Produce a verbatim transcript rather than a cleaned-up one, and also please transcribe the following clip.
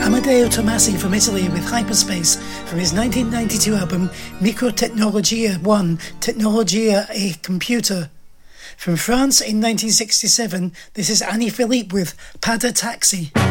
Amedeo Tomasi from Italy with Hyperspace from his nineteen ninety-two album Microtecnologia one, Technologia a Computer. From France in nineteen sixty-seven, this is Annie Philippe with Pas de Taxi.